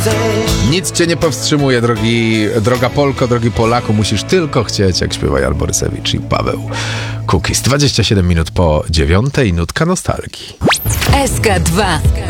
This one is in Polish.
Nic cię nie powstrzymuje, droga Polko, drogi Polaku. Musisz tylko chcieć, jak śpiewa Jan Borysewicz i Paweł Kukis. 27 minut po 9:00, nutka nostalgii. SK2